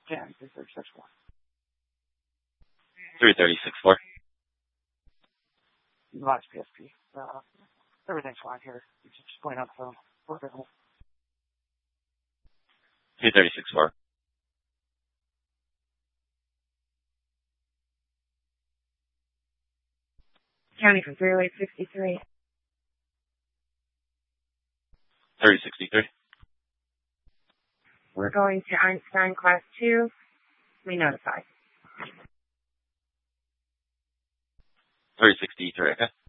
Yeah, 336-4. 336-4. Lots PSP. Everything's fine here. You just point out the phone. Work at home. 336-4. County from 30863. 3063. We're going to Einstein Class 2. We notify. 363, okay.